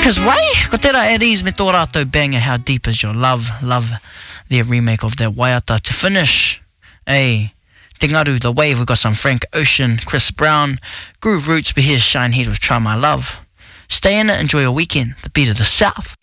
Because way, ko tērā at ease me tō rātou banger, How Deep Is Your Love. Love their remake of that Waiata. To finish, Te Ngaru, The Wave, we've got some Frank Ocean, Chris Brown, Groove Roots, but here's Shine Heat with Try My Love. Stay in it, enjoy your weekend. The beat of the South.